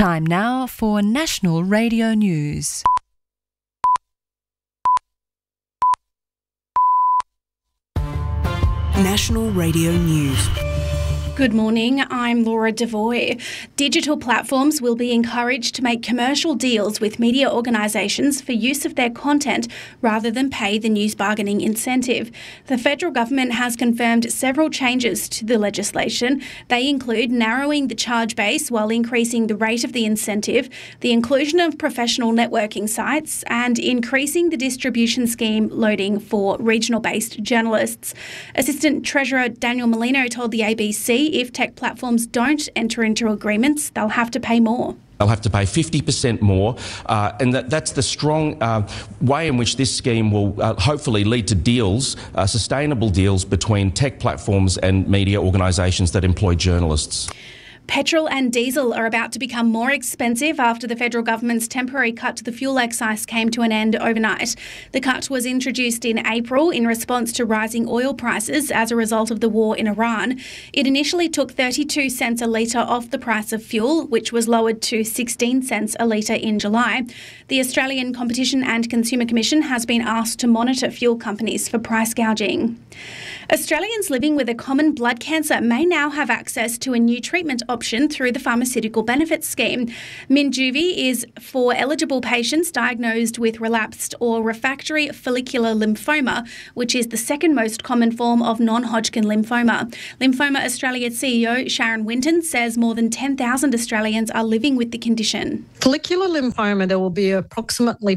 Time now for National Radio News. National Radio News. Good morning, I'm Laura Devoy. Digital platforms will be encouraged to make commercial deals with media organisations for use of their content rather than pay the news bargaining incentive. The federal government has confirmed several changes to the legislation. They include narrowing the charge base while increasing the rate of the incentive, the inclusion of professional networking sites, and increasing the distribution scheme loading for regional-based journalists. Assistant Treasurer Daniel Molino told the ABC if tech platforms don't enter into agreements, they'll have to pay more. They'll have to pay 50% more, and that's the strong way in which this scheme will hopefully lead to deals, sustainable deals between tech platforms and media organisations that employ journalists. Petrol and diesel are about to become more expensive after the federal government's temporary cut to the fuel excise came to an end overnight. The cut was introduced in April in response to rising oil prices as a result of the war in Iran. It initially took 32 cents a litre off the price of fuel, which was lowered to 16 cents a litre in July. The Australian Competition and Consumer Commission has been asked to monitor fuel companies for price gouging. Australians living with a common blood cancer may now have access to a new treatment option through the Pharmaceutical Benefits Scheme. Minjuvi is for eligible patients diagnosed with relapsed or refractory follicular lymphoma, which is the second most common form of non-Hodgkin lymphoma. Lymphoma Australia CEO Sharon Winton says more than 10,000 Australians are living with the condition. Follicular lymphoma, there will be approximately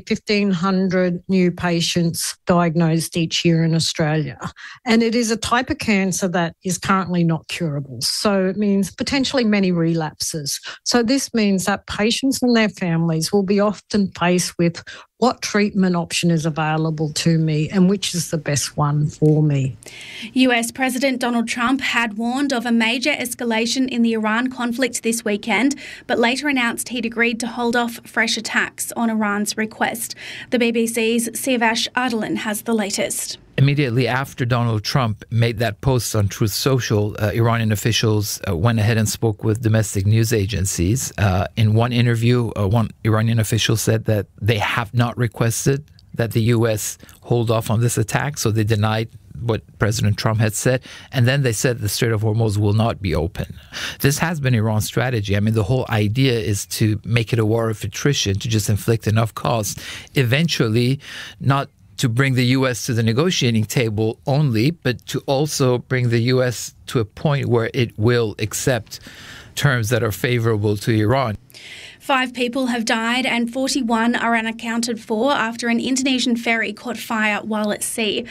1,500 new patients diagnosed each year in Australia. And it is a type of cancer that is currently not curable. So it means potentially many relapses. So this means that patients and their families will be often faced with what treatment option is available to me and which is the best one for me. US President Donald Trump had warned of a major escalation in the Iran conflict this weekend, but later announced he'd agreed to hold off fresh attacks on Iran's request. The BBC's Siavash Ardalan has the latest. Immediately after Donald Trump made that post on Truth Social, Iranian officials went ahead and spoke with domestic news agencies. In one interview, one Iranian official said that they have not requested that the U.S. hold off on this attack, so they denied what President Trump had said, and then they said the Strait of Hormuz will not be open. This has been Iran's strategy. I mean, the whole idea is to make it a war of attrition, to just inflict enough cost, eventually not to bring the U.S. to the negotiating table only, but to also bring the U.S. to a point where it will accept terms that are favorable to Iran. 5 people have died and 41 are unaccounted for after an Indonesian ferry caught fire while at sea.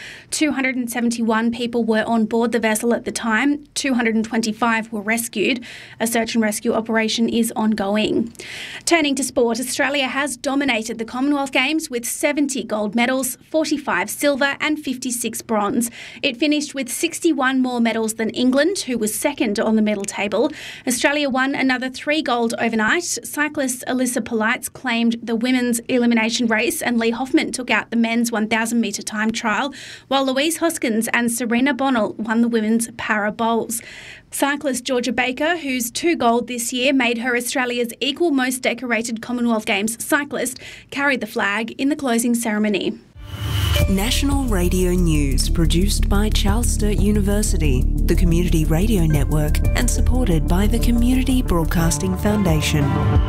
271 people were on board the vessel at the time. 225 were rescued. A search and rescue operation is ongoing. Turning to sport, Australia has dominated the Commonwealth Games with 70 gold medals, 45 silver and 56 bronze. It finished with 61 more medals than England, who was second on the medal table. Australia won another 3 gold overnight. Cyclist Alyssa Polites claimed the women's elimination race and Lee Hoffman took out the men's 1,000-metre time trial, while Louise Hoskins and Serena Bonnell won the women's para bowls. Cyclist Georgia Baker, whose 2 gold this year made her Australia's equal most decorated Commonwealth Games cyclist, carried the flag in the closing ceremony. National Radio News, produced by Charles Sturt University, the Community Radio Network, and supported by the Community Broadcasting Foundation.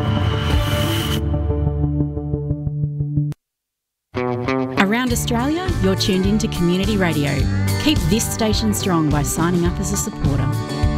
Around Australia, you're tuned in to Community Radio. Keep this station strong by signing up as a supporter.